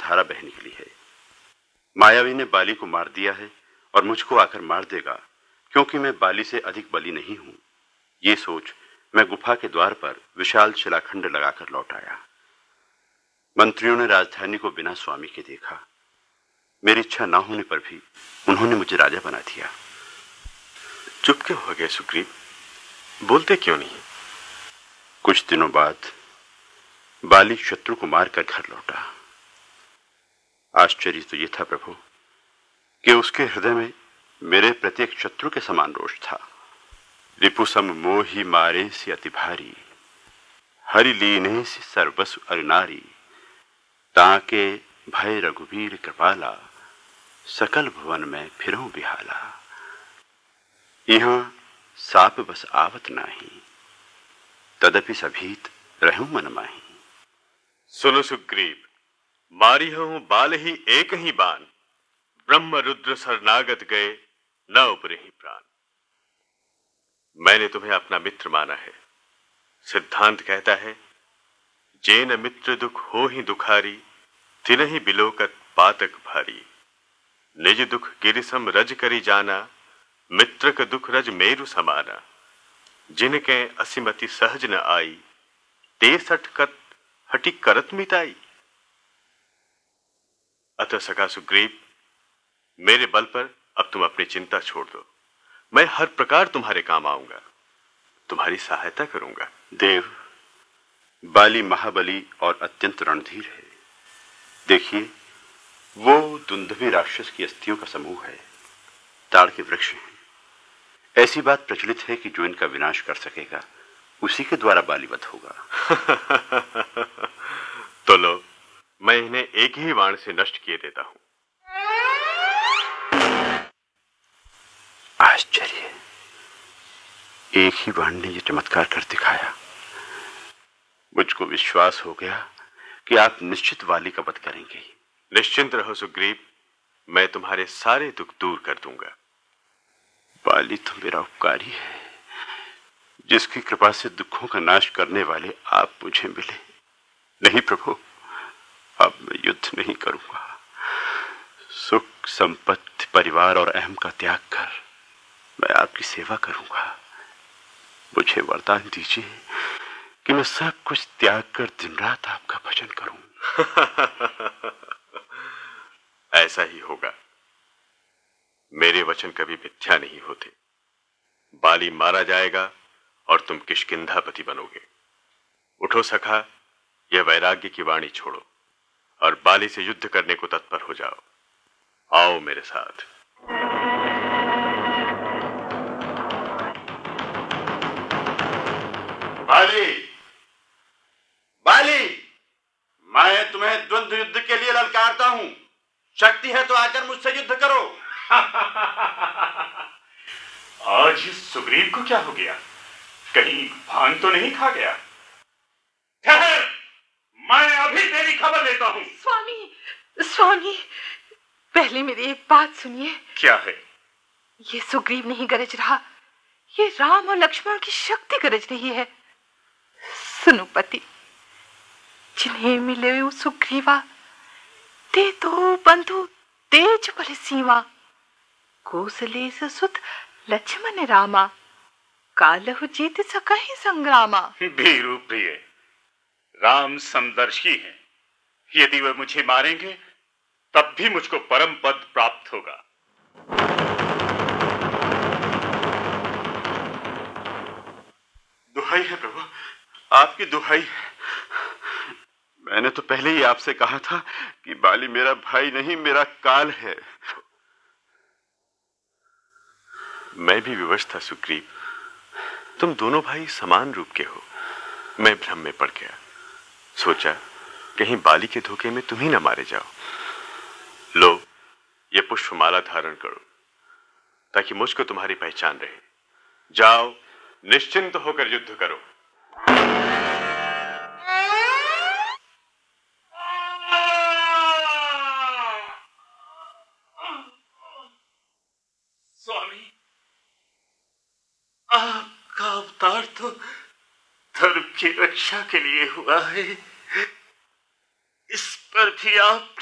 धारा बह निकली है। मायावी ने बाली को मार दिया है और मुझको आकर मार देगा, क्योंकि मैं बाली से अधिक बली नहीं हूं। ये सोच मैं गुफा के द्वार पर विशाल शिलाखंड लगाकर लौट आया। मंत्रियों ने राजधानी को बिना स्वामी के देखा। मेरी इच्छा ना होने पर भी उन्होंने मुझे राजा बना दिया। चुप क्यों हो गए सुग्रीव? बोलते क्यों नहीं? कुछ दिनों बाद बाली शत्रु को मारकर घर लौटा। आश्चर्य तो यह था प्रभु कि उसके हृदय में मेरे प्रत्येक शत्रु के समान रोष था। रिपुसम मोहि मारे से अति भारी, हरि लीने से सर्वस्व अरिनारी, ताके भय रघुवीर कृपाला, सकल भुवन में फिरऊं बिहाला। यहां साप बस आवत नाही, तदपि सभीत रहूं मन माही। सुनो सुग्रीव, मारी हूं बाल ही एक ही बान, ब्रह्म रुद्र शरणागत गए न उपरहि प्राण। मैंने तुम्हें अपना मित्र माना है। सिद्धांत कहता है, जेन मित्र दुख हो ही दुखारी, तिनहि बिलोकत पातक भारी। निज दुख गिरिसम रज करी जाना, मित्र का दुख रज मेरु समाना। जिनके असिमति सहज न आई, ते सटकत हटि करत मिताई। अतः सखा सुग्रीव, मेरे बल पर अब तुम अपनी चिंता छोड़ दो। मैं हर प्रकार तुम्हारे काम आऊंगा, तुम्हारी सहायता करूंगा। देव, बाली महाबली और अत्यंत रणधीर है। देखिए, वो दुंदुभि राक्षस की अस्थियों का समूह है, ताड़ के वृक्ष हैं। ऐसी बात प्रचलित है कि जो इनका विनाश कर सकेगा उसी के द्वारा बालीवध होगा। तो लो, मैं इन्हें एक ही बाण से नष्ट किए देता हूं। आश्चर्य, एक ही बाण ने यह चमत्कार कर दिखाया। मुझको विश्वास हो गया कि आप निश्चित बाली का वध करेंगे। निश्चिंत रहो सुग्रीव, मैं तुम्हारे सारे दुख दूर कर दूंगा। बाली तो मेरा उपकारी है, जिसकी कृपा से दुखों का नाश करने वाले आप मुझे मिले। नहीं प्रभु, अब मैं युद्ध नहीं करूंगा। सुख, संपत्ति, परिवार और अहम का त्याग कर मैं आपकी सेवा करूंगा। मुझे वरदान दीजिए कि मैं सब कुछ त्याग कर दिन रात आपका भजन करूं। ऐसा ही होगा। मेरे वचन कभी मिथ्या नहीं होते। बाली मारा जाएगा और तुम किष्किंधापति बनोगे। उठो सखा, यह वैराग्य की वाणी छोड़ो और बाली से युद्ध करने को तत्पर हो जाओ। आओ मेरे साथ। बाली, बाली, मैं तुम्हें द्वंद्व युद्ध के लिए ललकारता हूं। शक्ति है तो आकर मुझसे युद्ध करो। आज इस सुग्रीव को क्या हो गया? कहीं भांग तो नहीं खा गया? ठहर, मैं अभी तेरी खबर लेता हूं। स्वामी, स्वामी, पहले मेरी एक बात सुनिए। क्या है? ये सुग्रीव नहीं गरज रहा, ये राम और लक्ष्मण की शक्ति गरज रही है। सुनो पति, जिन्हें मिले वो सुग्रीवा, ते तो बंधु तेज बल सीमा। कौसलेय सुत लक्ष्मण रामा, कालहु जीत सकहि संग्रामा। भीरु प्रिय, राम समदर्शी हैं। यदि वे मुझे मारेंगे तब भी मुझको परम पद प्राप्त होगा। दुहाई है प्रभु, आपकी दुहाई है। मैंने तो पहले ही आपसे कहा था कि बाली मेरा भाई नहीं, मेरा काल है। मैं भी विवश था सुग्रीव। तुम दोनों भाई समान रूप के हो। मैं भ्रम में पड़ गया। सोचा कहीं बाली के धोखे में तुम ही न मारे जाओ। लो, ये पुष्पमाला धारण करो ताकि मुझको तुम्हारी पहचान रहे। जाओ, निश्चिंत होकर युद्ध करो। स्वामी, आपका अवतार तो धर्म की रक्षा के लिए हुआ है, इस पर भी आप